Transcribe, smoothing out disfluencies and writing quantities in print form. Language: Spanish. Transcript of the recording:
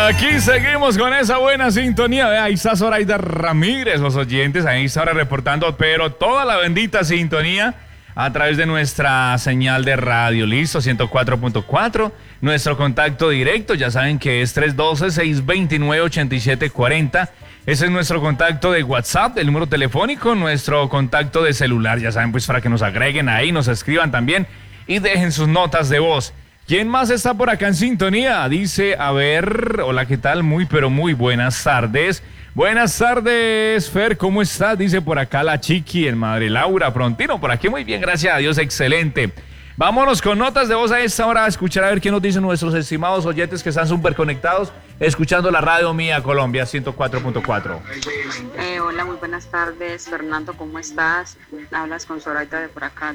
Aquí seguimos con esa buena sintonía. Ahí está Zoraida Ramírez, los oyentes, ahí está ahora reportando, pero toda la bendita sintonía a través de nuestra señal de radio. Listo, 104.4. Nuestro contacto directo, ya saben que es 312-629-8740. Ese es nuestro contacto de WhatsApp, el número telefónico, nuestro contacto de celular. Ya saben, pues para que nos agreguen ahí, nos escriban también y dejen sus notas de voz. ¿Quién más está por acá en sintonía? Dice, a ver, hola, ¿qué tal? Muy, pero muy buenas tardes. Buenas tardes, Fer, ¿cómo estás? Dice por acá la Chiqui, el Madre Laura Frontino. Por aquí muy bien, gracias a Dios, excelente. Vámonos con notas de voz a esta hora a escuchar a ver qué nos dicen nuestros estimados oyentes que están súper conectados, escuchando la radio mía Colombia 104.4. Hola, muy buenas tardes, Fernando, ¿cómo estás? Hablas con Zoraida de por acá,